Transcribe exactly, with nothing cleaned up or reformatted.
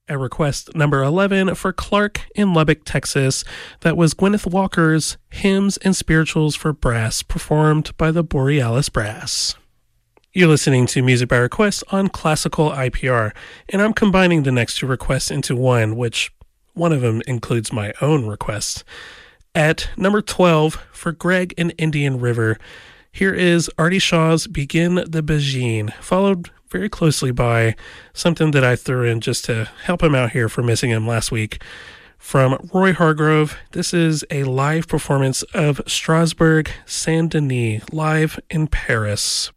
At request number eleven for Clark in Lubbock, Texas, that was Gwyneth Walker's Hymns and Spirituals for Brass, performed by the Borealis Brass. You're listening to Music by Request on Classical I P R, and I'm combining the next two requests into one, which one of them includes my own request. At number twelve for Greg in Indian River, here is Artie Shaw's Begin the Bajine, followed very closely by something that I threw in just to help him out here for missing him last week. From Roy Hargrove, this is a live performance of Strasbourg Saint Denis live in Paris.